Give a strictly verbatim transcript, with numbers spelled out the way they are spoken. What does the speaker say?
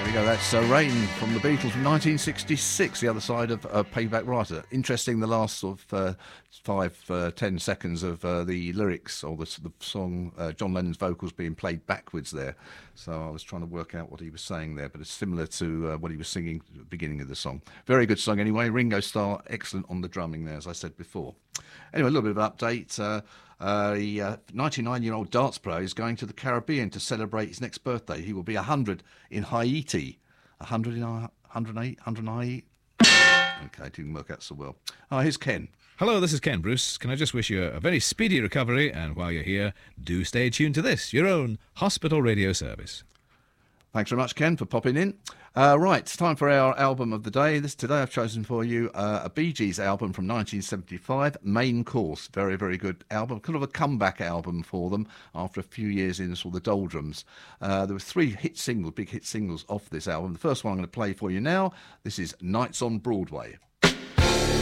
There we go, that's uh, Rain from the Beatles from nineteen sixty-six, the other side of uh, Payback Writer. Interesting, the last sort of uh, five, uh, ten seconds of uh, the lyrics, or the, the song, uh, John Lennon's vocals being played backwards there. So I was trying to work out what he was saying there, but it's similar to uh, what he was singing at the beginning of the song. Very good song anyway. Ringo Starr, excellent on the drumming there, as I said before. Anyway, a little bit of an update. Uh, Uh, the uh, ninety-nine-year-old darts player is going to the Caribbean to celebrate his next birthday. He will be one hundred in Haiti. one hundred in one hundred eight, one hundred in Haiti. Okay, didn't work out so well. Oh, here's Ken. Hello, this is Ken Bruce. Can I just wish you a very speedy recovery, and while you're here, do stay tuned to this, your own hospital radio service. Thanks very much, Ken, for popping in. Uh, right, it's time for our album of the day. This today I've chosen for you uh, a Bee Gees album from nineteen seventy-five, Main Course. Very, very good album. Kind of a comeback album for them after a few years in sort of the doldrums. Uh, there were three hit singles, big hit singles off this album. The first one I'm going to play for you now, this is Nights on Broadway.